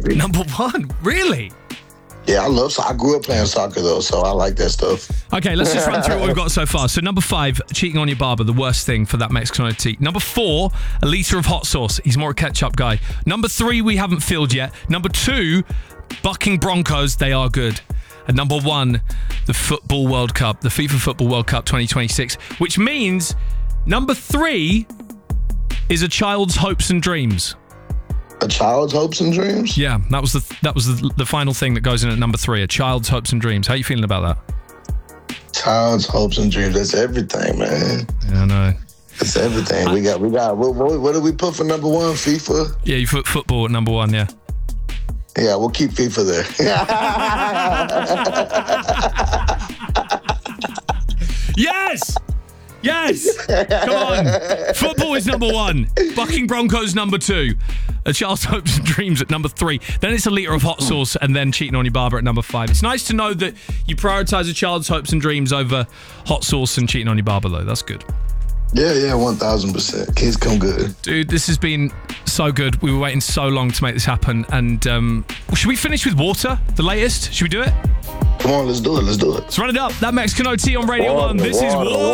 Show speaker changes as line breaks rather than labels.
baby.
Number 1, really?
Yeah, I grew up playing soccer, though, so I like that stuff.
Okay, let's just run through what we've got so far. So number 5, cheating on your barber, the worst thing for that Mexican OT. Number 4, a litre of hot sauce. He's more a ketchup guy. Number 3, we haven't filled yet. Number 2, bucking Broncos, they are good. And number 1, the Football World Cup, the FIFA Football World Cup 2026, which means number 3 is a child's hopes and dreams.
A child's hopes and dreams?
Yeah, that was the final thing that goes in at number 3, a child's hopes and dreams. How are you feeling about that?
Child's hopes and dreams. That's everything, man.
Yeah, I know.
That's everything. We got. What did we put for number 1? FIFA?
Yeah, you put football at number 1, yeah.
Yeah, we'll keep FIFA there.
Yes! Yes! Come on. Football is number 1. Bucking Broncos number 2. A child's hopes and dreams at number 3. Then it's a litre of hot sauce and then cheating on your barber at number 5. It's nice to know that you prioritise a child's hopes and dreams over hot sauce and cheating on your barber, though. That's good.
Yeah, 1,000%. Kids come good.
Dude, this has been so good. We were waiting so long to make this happen. And should we finish with water? The latest? Should we do it?
Come on, let's do it.
Let's run it up. That Mexican OT on Radio 1. This is Water.